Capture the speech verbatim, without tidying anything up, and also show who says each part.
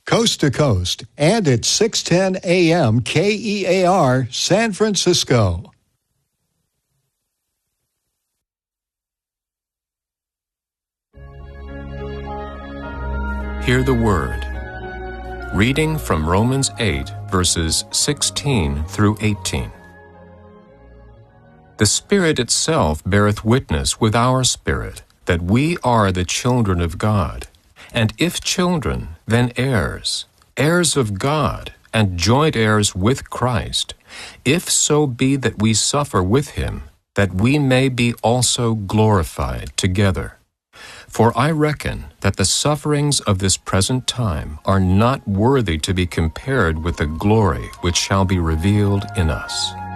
Speaker 1: coast to coast, and at six ten A M K E A R, San Francisco.
Speaker 2: Hear the Word. Reading from Romans eight, verses sixteen through eighteen. The Spirit itself beareth witness with our spirit that we are the children of God. And if children, then heirs, heirs of God, and joint heirs with Christ, if so be that we suffer with him, that we may be also glorified together. For I reckon that the sufferings of this present time are not worthy to be compared with the glory which shall be revealed in us.